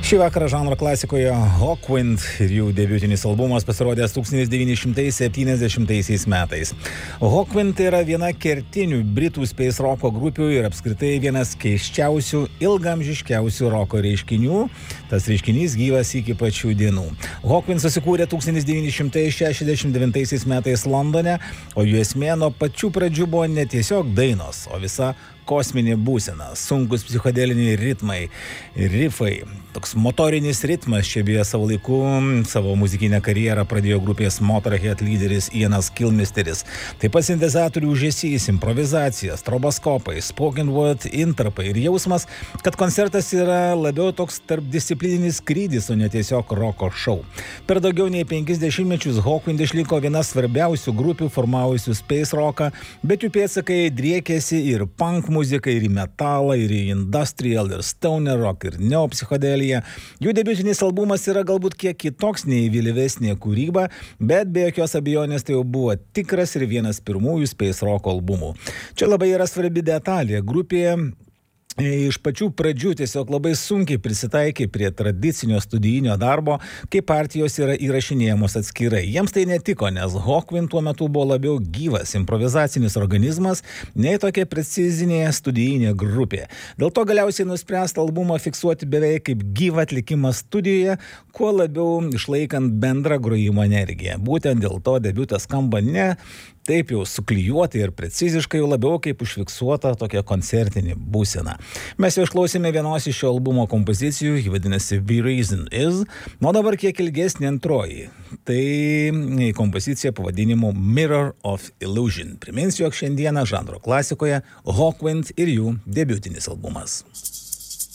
Šį vakarą žanro klasikoje Hawkwind ir jų debiutinis albumas pasirodęs 1970 metais. Hawkwind yra viena kertinių britų space roko grupių ir apskritai vienas keisčiausių, ilgamžiškiausių roko reiškinių. Tas reiškinys gyvas iki pačių dienų. Hawkwind susikūrė 1969 metais Londone, o jų esmė nuo pačių pradžių buvo ne tiesiog dainos, o visa kosminė būsena, sunkus psichodeliniai ritmai, rifai. Toks motorinis ritmas čia beje savo laiku, savo muzikinę karjerą pradėjo grupės Motorhead lyderis Ianas Kilmisteris. Taip pat sintezatorių ūžesys, improvizacija, stroboskopai, spoken word intarpai ir jausmas, kad koncertas yra labiau toks tarpdisciplininis skrydis, o ne tiesiog roko šou. Per daugiau nei 50 mečius Hawkwind išliko viena svarbiausių grupių formavusių space rocką, bet jų pėdsakai driekėsi ir punk muziką, ir į metalą, ir į industrial, ir stoner rock, ir neopsichodelija. Jų debiutinis albumas yra galbūt kiek kitoks nei vėlyvesnė kūryba, bet be jokios abejonės tai jau buvo tikras ir vienas pirmųjų space rock albumų. Čia labai yra svarbi detalė. Grupė iš pačių pradžių tiesiog labai sunkiai prisitaikė prie tradicinio studijinio darbo, kai partijos yra įrašinėjamos atskirai. Jiems tai netiko, nes Hawkwind tuo metu buvo labiau gyvas improvizacinis organizmas, nei tokia precizinė studijinė grupė. Dėl to galiausiai nuspręsta albumą fiksuoti beveik kaip gyvą atlikimą studijoje, kuo labiau išlaikant bendrą grojimo energiją. Būtent dėl to debiutas skamba ne taip jau suklijuotai ir preciziškai, jau labiau kaip užfiksuota tokia koncertinė būsena. Mes jau išklausėme vienos iš šio albumo kompozicijų, ji vadinasi The Reason Is, o dabar kiek ilgesnė antroji. Tai kompozicija pavadinimu Mirror of Illusion. Priminsiu, jog šiandieną žanro klasikoje Hawkwind ir jų debiutinis albumas.